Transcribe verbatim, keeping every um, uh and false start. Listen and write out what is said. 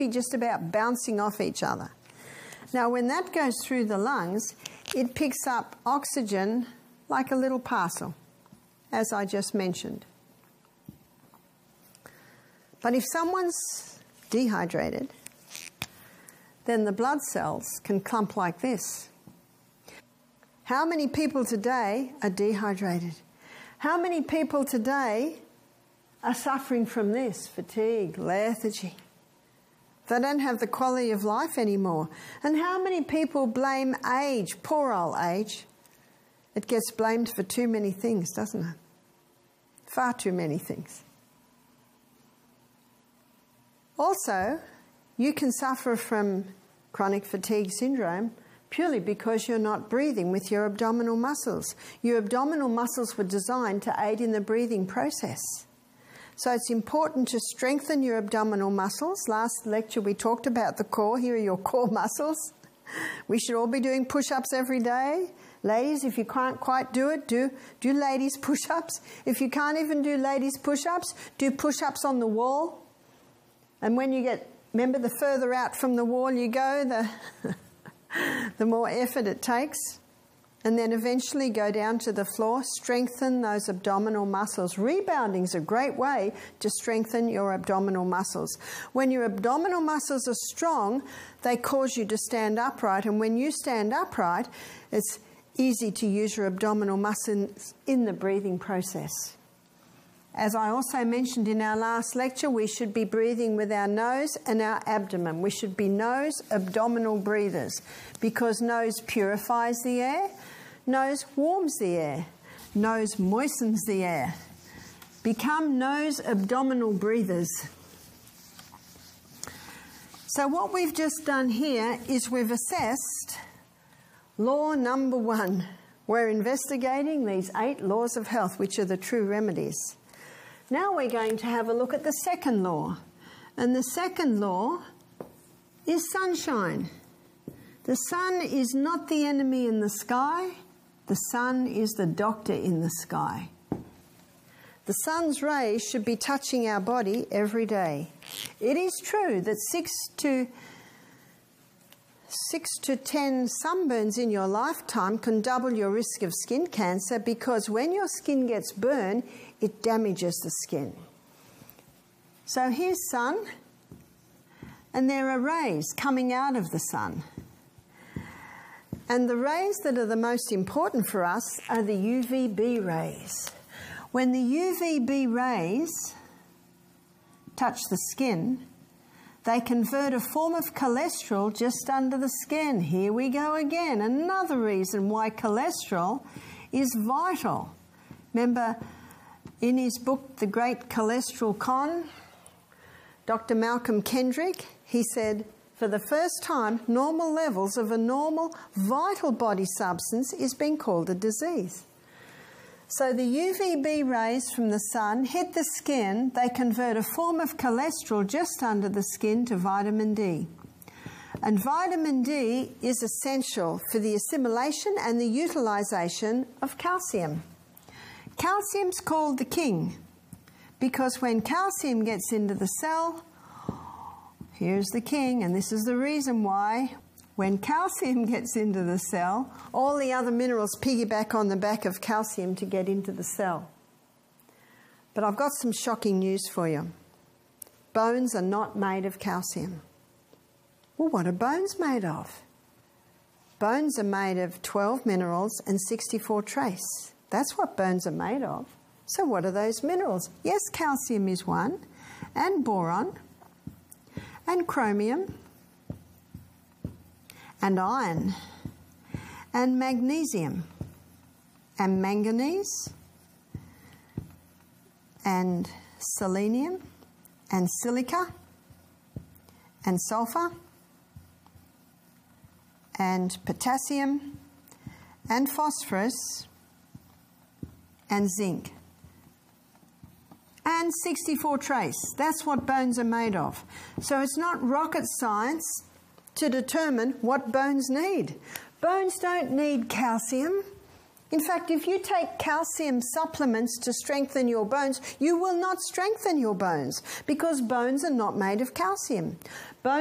be just about bouncing off each other. Now, when that goes through the lungs, it picks up oxygen like a little parcel, as I just mentioned. But if someone's dehydrated, then the blood cells can clump like this. How many people today are dehydrated? How many people today are suffering from this? Fatigue, lethargy. They don't have the quality of life anymore. And how many people blame age, poor old age? It gets blamed for too many things, doesn't it? Far too many things. Also, you can suffer from chronic fatigue syndrome purely because you're not breathing with your abdominal muscles. Your abdominal muscles were designed to aid in the breathing process. So it's important to strengthen your abdominal muscles. Last lecture we talked about the core. Here are your core muscles. We should all be doing push-ups every day. Ladies, if you can't quite do it, do, do ladies push-ups. If you can't even do ladies push-ups, do push-ups on the wall. And when you get, remember, the further out from the wall you go, the, the more effort it takes. And then eventually go down to the floor, strengthen those abdominal muscles. Rebounding is a great way to strengthen your abdominal muscles. When your abdominal muscles are strong, they cause you to stand upright. And when you stand upright, it's easy to use your abdominal muscles in the breathing process. As I also mentioned in our last lecture, we should be breathing with our nose and our abdomen. We should be nose abdominal breathers because nose purifies the air, nose warms the air, nose moistens the air. Become nose abdominal breathers. So what we've just done here is we've assessed law number one. We're investigating these eight laws of health, which are the true remedies. Now we're going to have a look at the second law. And the second law is sunshine. The sun is not the enemy in the sky. The sun is the doctor in the sky. The sun's rays should be touching our body every day. It is true that six to six to ten sunburns in your lifetime can double your risk of skin cancer because when your skin gets burned, it damages the skin. So here's sun, and there are rays coming out of the sun. And the rays that are the most important for us are the U V B rays. When the U V B rays touch the skin, they convert a form of cholesterol just under the skin. Here we go again. Another reason why cholesterol is vital. Remember, in his book, The Great Cholesterol Con, Doctor Malcolm Kendrick, he said, for the first time, normal levels of a normal, vital body substance is being called a disease. So the U V B rays from the sun hit the skin. They convert a form of cholesterol just under the skin to vitamin D. And vitamin D is essential for the assimilation and the utilization of calcium. Calcium's called the king because when calcium gets into the cell, here's the king, and this is the reason why. When calcium gets into the cell, all the other minerals piggyback on the back of calcium to get into the cell. But I've got some shocking news for you. Bones are not made of calcium. Well, what are bones made of? Bones are made of twelve minerals and sixty-four trace. That's what bones are made of. So what are those minerals? Yes, calcium is one, and boron, and chromium, and iron, and magnesium, and manganese, and selenium, and silica, and sulfur, and potassium, and phosphorus, and zinc, and sixty-four trace. That's what bones are made of. So it's not rocket science to determine what bones need. Bones don't need calcium. In fact, if you take calcium supplements to strengthen your bones, you will not strengthen your bones because bones are not made of calcium. Bones